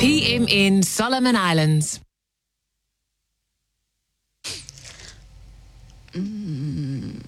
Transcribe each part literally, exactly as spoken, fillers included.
P M in Solomon Islands. Mm.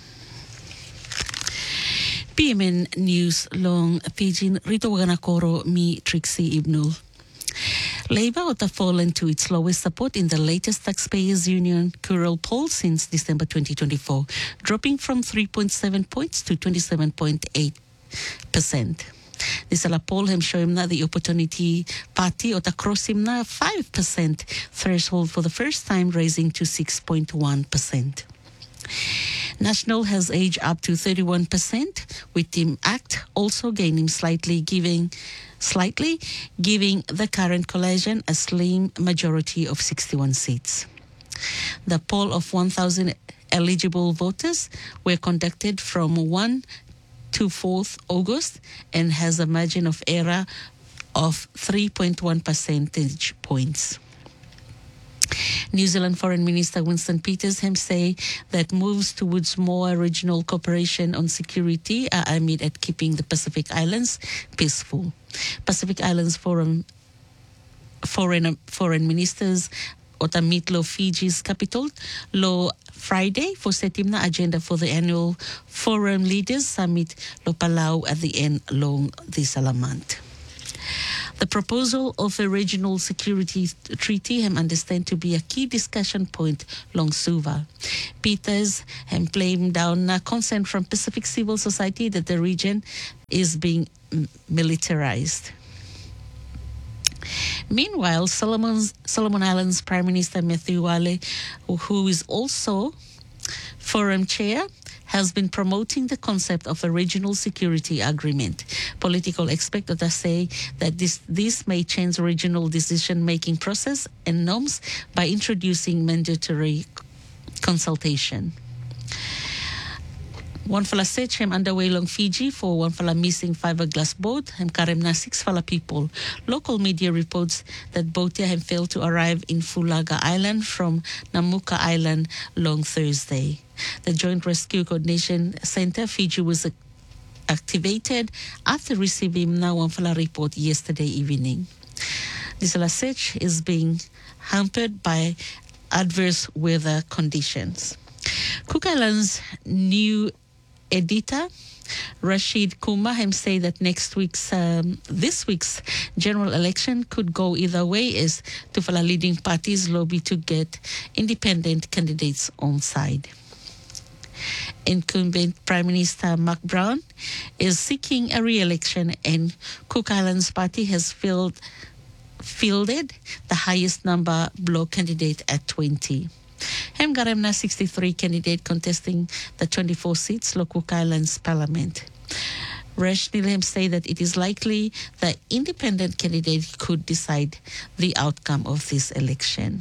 P M N News long Pidgin Rito Waganakoro mi Trixie Ibnul. Labour has fallen to its lowest support in the latest Taxpayers Union Currell poll since December twenty twenty-four, dropping from three point seven points to twenty-seven point eight percent. This is a poll hem show him na the Opportunity Party or cross him na five percent threshold for the first time, raising to six point one percent. National has aged up to thirty-one percent, with Team Act also gaining slightly, giving slightly giving the current coalition a slim majority of sixty-one seats. The poll of one thousand eligible voters were conducted from first to fourth August and has a margin of error of three point one percentage points. New Zealand Foreign Minister Winston Peters him say that moves towards more regional cooperation on security are aimed at keeping the Pacific Islands peaceful. Pacific Islands Forum Foreign Foreign Ministers ota meet lo Fiji's capital lo Friday for setting the agenda for the annual Forum Leaders Summit lo Palau at the end long this month. The proposal of a regional security treaty him understand to be a key discussion point long Suva. Peters him blamed down a concern from Pacific civil society that the region is being militarized. Meanwhile, Solomon's, Solomon Islands Prime Minister Matthew Wale, who is also Forum Chair, has been promoting the concept of a regional security agreement. Political experts say that this, this may change regional decision-making process and norms by introducing mandatory consultation. One fala search hem underway long Fiji for one fala missing fiberglass boat hem karem na six fala people. Local media reports that boat hem failed to arrive in Fulaga Island from Namuka Island long Thursday. The Joint Rescue Coordination Center Fiji was activated after receiving na one fala report yesterday evening. This search is being hampered by adverse weather conditions. Cook Islands new editor Rashid Kuma him say that next week's um, this week's general election could go either way, as Tufala leading parties lobby to get independent candidates on side. Incumbent Prime Minister Mark Brown is seeking a re-election, and Cook Islands Party has filled, fielded the highest number bloc candidate at twenty. Hem Garemna sixty-three candidate contesting the twenty-four seats lo Cook Islands Parliament. Resh Nilhem say that it is likely the independent candidate could decide the outcome of this election.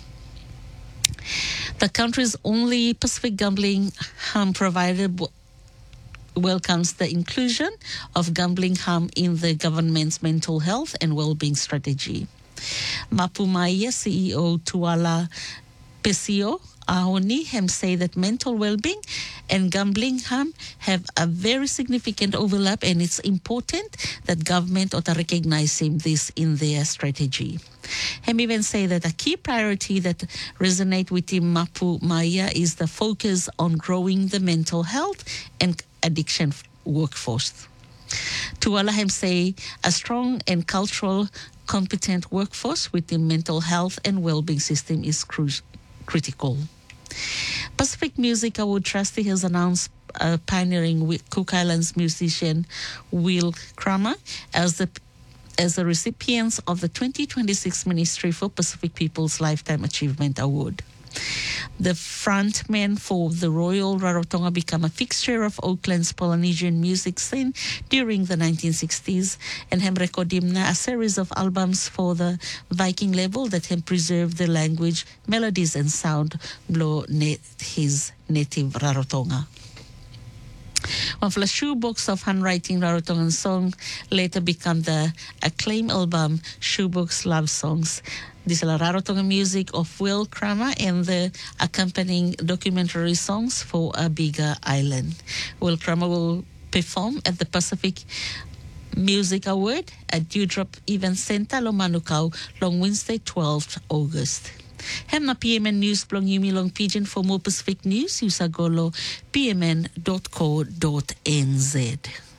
The country's only Pacific gambling harm provider welcomes the inclusion of gambling harm in the government's mental health and well-being strategy. Mapumaya C E O Tuala Pesio Ahoni hem say that mental well-being and gambling harm have a very significant overlap, and it's important that government ought to recognize this in their strategy. Hem even say that a key priority that resonate with him Mapu Maya is the focus on growing the mental health and addiction workforce. Tuala hem say a strong and cultural competent workforce within mental health and well-being system is crucial. critical. Pacific Music Award Trustee has announced uh, pioneering with Cook Islands musician Will Kramer as the as the recipients of the twenty twenty-six Ministry for Pacific People's Lifetime Achievement Award. The frontman for the Royal Rarotonga became a fixture of Auckland's Polynesian music scene during the nineteen sixties, and hem recordimna a series of albums for the Viking label that hem preserved the language, melodies and sound below his native Rarotonga. One of the shoebox of handwriting Rarotongan song later became the acclaimed album Shoebox Love Songs. This is Rarotonga music of Will Kramer and the accompanying documentary songs for a bigger island. Will Kramer will perform at the Pacific Music Award at Dewdrop Event Center, Lomanukau, long Wednesday, twelfth August. Hem na P M N News blong Yumi Long Pigeon. For more Pacific news, use agolo p m n dot co dot n z.